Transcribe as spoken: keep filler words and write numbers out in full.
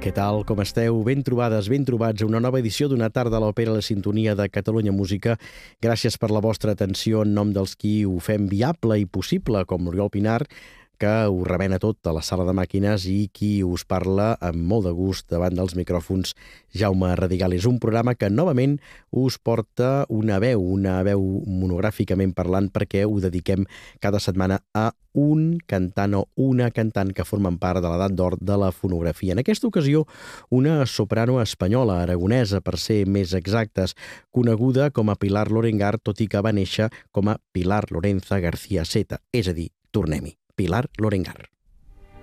Què tal, com esteu? Ben trobades, ben trobats a una nova edició d'Una tarda a l'Òpera a la sintonia de Catalunya Música. Gràcies per la vostra atenció en nom dels qui ho fem viable i possible, com l'Oriol Pinar, que ho remena tot a la sala de màquines, i qui us parla amb molt de gust davant dels micròfons, Jaume Radigal. És un programa que novament us porta una veu, una veu monogràficament parlant, perquè ho dediquem cada setmana a un cantant o una cantant que formen part de l'edat d'or de la fonografia. En aquesta ocasió, una soprano espanyola, aragonesa per ser més exactes, coneguda com a Pilar Lorengar, tot i que va néixer com a Pilar Lorenza García Seta, és a dir, tornem-hi. Pilar Lorengar.